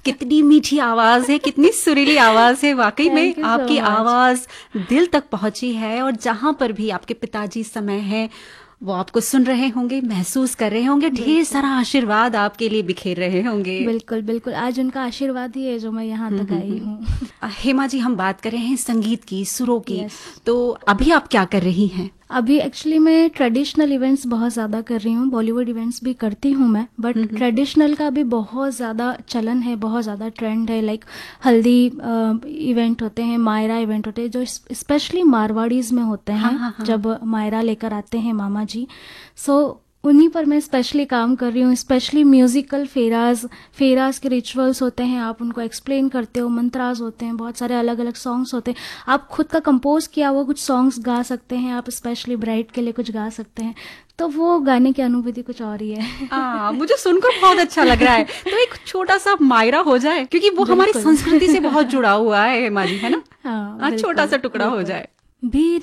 कितनी मीठी आवाज है, कितनी सुरीली आवाज है, वाकई में Thank you so आपकी much. आवाज दिल तक पहुंची है। और जहां पर भी आपके पिताजी समय है वो आपको सुन रहे होंगे, महसूस कर रहे होंगे, ढेर सारा आशीर्वाद आपके लिए बिखेर रहे होंगे। बिल्कुल बिल्कुल, आज उनका आशीर्वाद ही है जो मैं यहाँ तक आई हूँ। हेमा जी, हम बात कर रहे हैं संगीत की, सुरों की। Yes. तो अभी आप क्या कर रही हैं? अभी एक्चुअली मैं ट्रेडिशनल इवेंट्स बहुत ज़्यादा कर रही हूँ, बॉलीवुड इवेंट्स भी करती हूँ मैं, बट ट्रेडिशनल का भी बहुत ज़्यादा चलन है, बहुत ज़्यादा ट्रेंड है। लाइक हल्दी इवेंट होते हैं, मायरा इवेंट होते हैं, जो स्पेशली मारवाड़ीज़ में होते हैं। जब मायरा लेकर आते हैं मामा जी, सो उन्हीं पर मैं स्पेशली काम कर रही हूँ। स्पेशली म्यूजिकल फेराज के रिचुअल्स होते हैं, आप उनको एक्सप्लेन करते हो, मंत्राज होते हैं, बहुत सारे अलग अलग सॉन्ग्स होते हैं। आप खुद का कंपोज किया हुआ कुछ सॉन्ग्स गा सकते हैं, आप स्पेशली ब्राइड के लिए कुछ गा सकते हैं। तो वो गाने की अनुभूति कुछ और ही है। मुझे सुनकर बहुत अच्छा लग रहा है। तो एक छोटा सा मायरा हो जाए, क्योंकि वो हमारी संस्कृति से बहुत जुड़ा हुआ है हेमा जी, है ना? हाँ, छोटा सा टुकड़ा हो जाए। भी